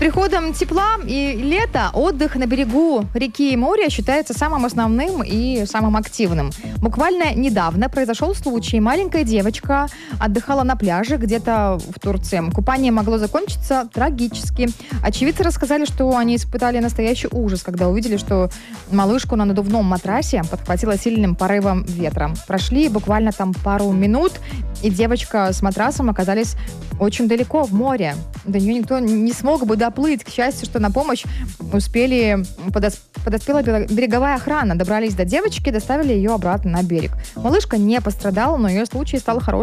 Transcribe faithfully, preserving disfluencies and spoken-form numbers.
приходом тепла и лета отдых на берегу реки и моря считается самым основным и самым активным. Буквально недавно произошел случай. Маленькая девочка отдыхала на пляже где-то в Турции. Купание могло закончиться трагически. Очевидцы рассказали, что они испытали настоящий ужас, когда увидели, что малышку на надувном матрасе подхватило сильным порывом ветра. Прошли буквально там пару минут, и девочка с матрасом оказались очень далеко в море. До нее никто не смог бы доплыть. К счастью, что на помощь успели подос... подоспела береговая охрана. Добрались до девочки, доставили ее обратно на берег. Малышка не пострадала, но ее случай стал хорошим